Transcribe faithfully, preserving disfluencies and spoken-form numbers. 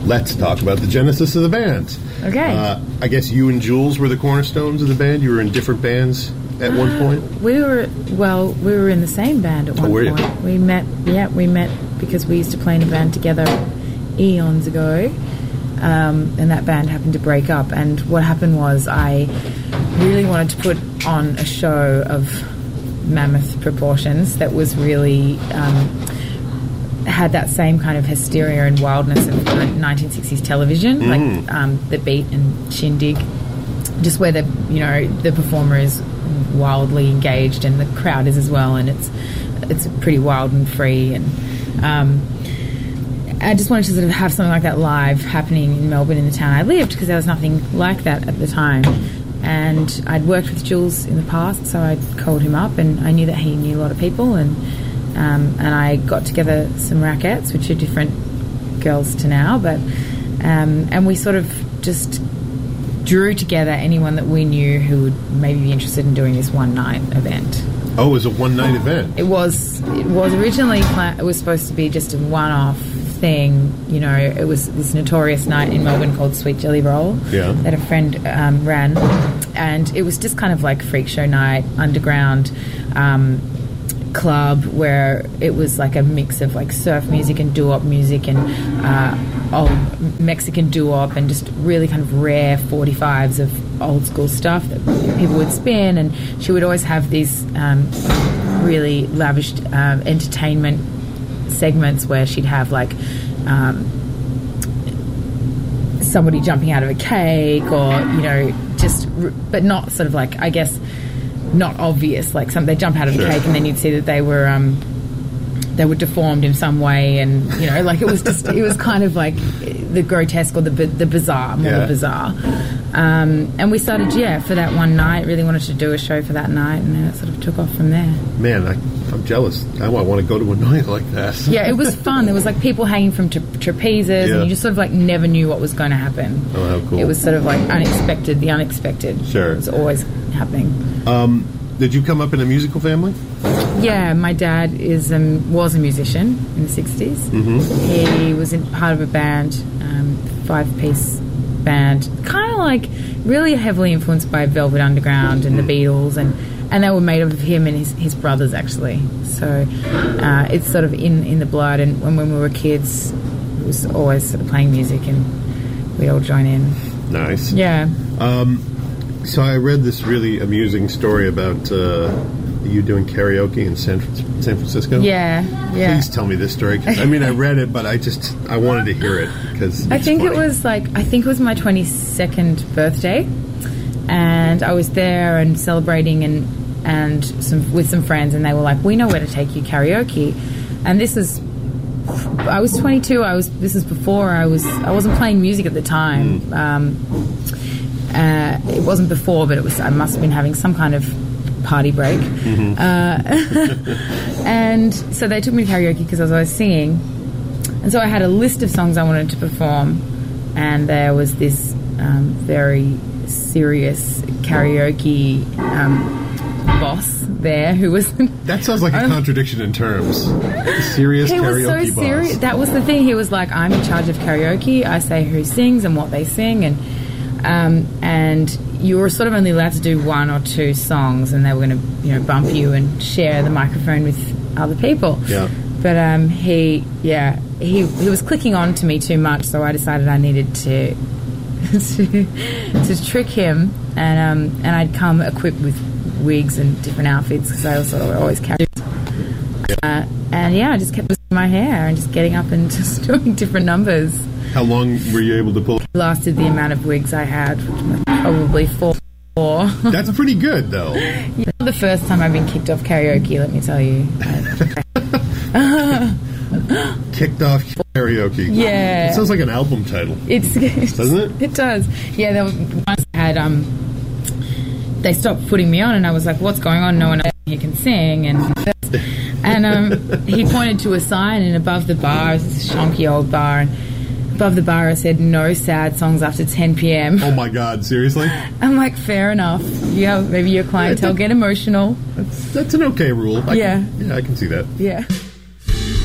let's talk about the genesis of the band. Okay. Uh, I guess you and Jules were the cornerstones of the band. You were in different bands at uh, one point? We were, well, we were in the same band at one oh, were point. You? We met, yeah, we met because we used to play in a band together eons ago. Um, and that band happened to break up. And what happened was I really wanted to put on a show of mammoth proportions that was really um, had that same kind of hysteria and wildness of nineteen sixties television, mm. like um, The Beat and Shindig, just where the you know the performer is wildly engaged and the crowd is as well, and it's it's pretty wild and free. And um, I just wanted to sort of have something like that live happening in Melbourne, in the town I lived, because there was nothing like that at the time. And I'd worked with Jules in the past, so I called him up, and I knew that he knew a lot of people, and um, and I got together some Rackettes, which are different girls to now, but um, and we sort of just drew together anyone that we knew who would maybe be interested in doing this one night event. Oh, it was a one night event. It was. It was originally planned, it was supposed to be just a one off thing. You know, it was this notorious night in Melbourne called Sweet Jelly Roll yeah. that a friend um, ran, and it was just kind of like freak show night, underground um, club where it was like a mix of like surf music and doo-wop music and uh, old Mexican doo-wop and just really kind of rare forty-fives of old school stuff that people would spin. And she would always have these um, really lavish uh, entertainment segments where she'd have like um, somebody jumping out of a cake, or you know, just but not sort of like, I guess, not obvious, like some they jump out of sure. a cake and then you'd see that they were um, they were deformed in some way, and you know, like it was just it was kind of like the grotesque or the the bizarre, more yeah. the bizarre. Um, and we started, yeah, for that one night. Really wanted to do a show for that night, and then it sort of took off from there. Man, I, I'm jealous. I want to go to a night like that. Yeah, it was fun. There was like people hanging from tra- trapezes, yeah. and you just sort of like never knew what was going to happen. Oh, how cool! It was sort of like unexpected. The unexpected. Sure, it was always happening. Um, did you come up in a musical family? Yeah, my dad is um, was a musician in the sixties. Mm-hmm. He was in part of a band, um, five-piece band, kind of like really heavily influenced by Velvet Underground and mm. the Beatles, and, and they were made up of him and his, his brothers, actually. So uh, it's sort of in, in the blood, and when, when we were kids, it was always sort of playing music, and we'd all join in. Nice. Yeah. Um, so I read this really amusing story about uh, you doing karaoke in San, San Francisco. Yeah, yeah. Please tell me this story. 'Cause, I mean, I read it, but I just I wanted to hear it because I think funny. it was like I think it was my twenty-second birthday, and I was there and celebrating and and some with some friends, and they were like, "We know where to take you karaoke," and this is. I was twenty-two. I was. This is before I was. I wasn't playing music at the time. Mm. Um, uh, it wasn't before, but it was. I must have been having some kind of party break. Mm-hmm. Uh, and so they took me to karaoke because I was always singing, and so I had a list of songs I wanted to perform, and there was this um, very serious karaoke um, boss there who was. That sounds like a contradiction in terms. A serious he karaoke was so boss. serious. That was the thing. He was like, "I'm in charge of karaoke. I say who sings and what they sing, and um, and you were sort of only allowed to do one or two songs, and they were going to, you know, bump you and share the microphone with other people." Yeah. But um, he, yeah, he he was clicking on to me too much, so I decided I needed to to, to trick him, and um, and I'd come equipped with wigs and different outfits because I also always carried. Uh, and yeah, I just kept losing my hair and just getting up and just doing different numbers. How long were you able to pull? Lasted the amount of wigs I had, which was probably four. four. That's pretty good, though. Yeah, the first time I've been kicked off karaoke, let me tell you. Kicked off karaoke. Yeah. It sounds like an album title. It's, it's doesn't it? It does. Yeah, there was, once I had um, they stopped putting me on, and I was like, "What's going on? No one else here can sing." And and um, he pointed to a sign, and above the bar, it's this shonky old bar, and above the bar it said, "No sad songs after ten p.m. Oh my God! Seriously? I'm like, fair enough. Yeah, maybe your clientele get emotional. That's, that's an okay rule. I yeah. Can, yeah, I can see that. Yeah.